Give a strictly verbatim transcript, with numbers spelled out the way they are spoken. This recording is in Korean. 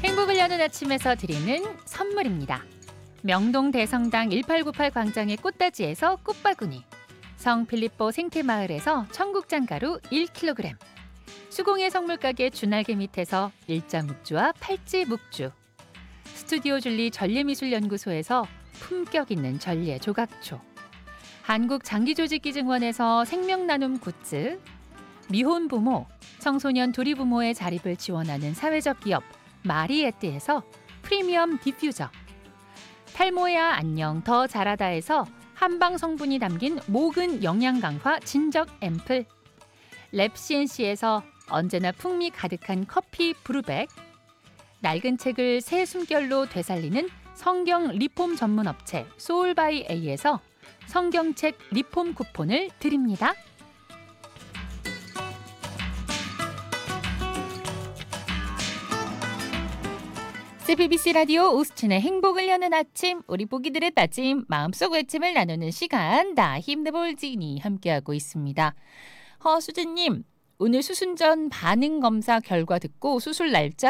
행복을 여는 아침에서 드리는 선물입니다. 명동 대성당 일팔구팔 광장의 꽃다지에서 꽃바구니, 성필리포 생태마을에서 청국장가루 일 킬로그램, 수공예 선물가게 준알개 밑에서 일자 묵주와 팔찌 묵주, 스튜디오 줄리 전래미술연구소에서 품격 있는 전래 조각초, 한국장기조직기증원에서 생명나눔 굿즈, 미혼 부모, 청소년 두리 부모의 자립을 지원하는 사회적 기업 마리에뜨에서 프리미엄 디퓨저, 탈모야 안녕 더 자라다에서 한방 성분이 담긴 모근 영양 강화 진적 앰플, 랩시엔시에서 언제나 풍미 가득한 커피 브루백, 낡은 책을 새 숨결로 되살리는 성경 리폼 전문 업체 소울바이 A에서 성경책 리폼 쿠폰을 드립니다. 씨비비씨 라디오 오수진의 행복을 여는 아침, 우리 보기들의 따짐, 마음속 외침을 나누는 시간, 나 힘내볼지니 함께하고 있습니다. 허수진님, 오늘 수순 전 반응 검사 결과 듣고 수술 날짜